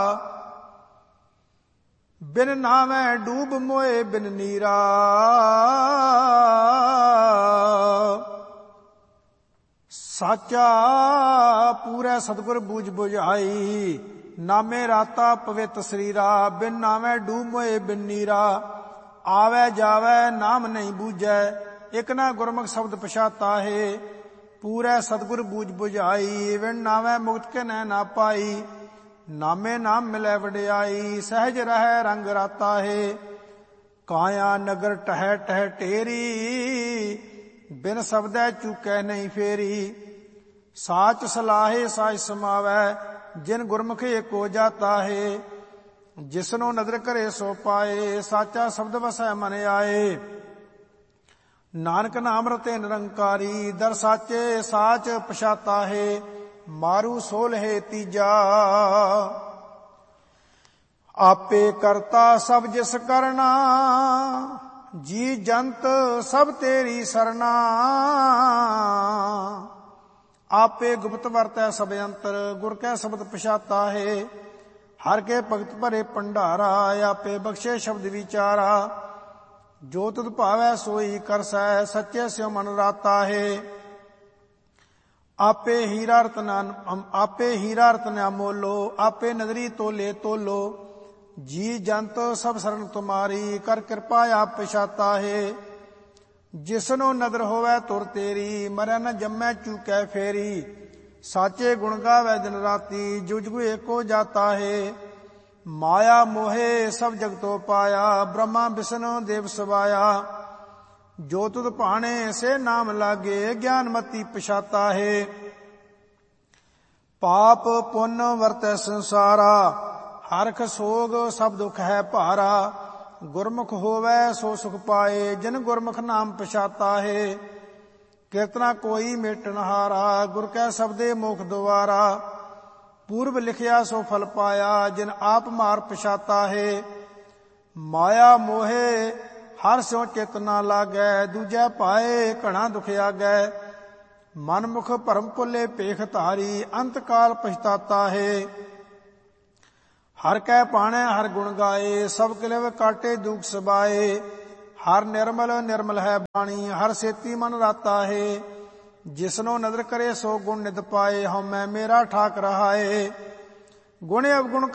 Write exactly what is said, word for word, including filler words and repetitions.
बिन नामै डूब मोए बिन नीरा। साचा पूरै सतगुर बूझ बुझाई, नामे राता पवित शरीरा। बिन नामै डूब मोए बिन नीरा, आवे जावे नाम नहीं बूझै। एक ना गुरमुख शब्द पछाता है, पूरै सतगुर बूझ बुझाई। बिन नामै मुक्त के न ना पाई, नामे नाम मिलै वडियाई। सहज रहै रंग राता है, काया नगर टह टह टेरी। बिन शब्दै चूकै नहीं फेरी, साच सलाहे साच समावै। जिन गुरमुख एको जाता है, जिसनो नदर करे सो पाए। साचा शब्द वसै मन आए, नानक नाम रते निरंकारी। दर साचे साच पछाता है, मारू सोल है तीजा। आपे करता सब जिस करना, जी जंत सब तेरी सरना। आपे गुप्त वरतै सब अंतर, गुर कै शब्द पछाता है। हर के भगत भरे भंडारा, आपे बख्शे शब्द विचारा। जो तुध भावै सोई करसै, सच्चे स्यो मन राता है। आपे हीरा रतन आपे हीरा रतन अमोलो, आपे नदरी तोले तोलो। जी जंत सब शरण तुम्हारी, कर कृपा आप पछाता है। जिसनो नदर होवै तुर तेरी, मरै न जम्मै चूकै फेरी। साचे गुण गावै दिन राती, जुग जुग एको जाता है। माया मोहे सब जगतो पाया, ब्रह्मा विष्णु देव सवाया। जो तुध भाणे से नाम लागे, ज्ञान मति पछाता है। पाप पुन वरतै संसारा, हरख सोग सब दुख है भारा। गुरमुख होवै सो सुख पाए, जिन गुरमुख नाम पछाता है। कीर्तना कोई मेटन हारा, गुर कै शब्दे मोख द्वारा। पूर्व लिखिया सो फल पाया, जिन आप मार पछाता है। माया मोहे हर स्यों चित ना लागै, दूजै पाए घना दुख आगै। मनमुख भरम भुले पेख धारी, अंत काल पछताता है। हर कै पाणै हर गुण गाए, सब किलेव काटे दुख सबाए। हर निर्मल निर्मल है बाणी, हर सेती मन राता है। जिसनो नदर करे सो गुण नित पाए, हमै मेरा ठाक रहा है। गुण अवगुण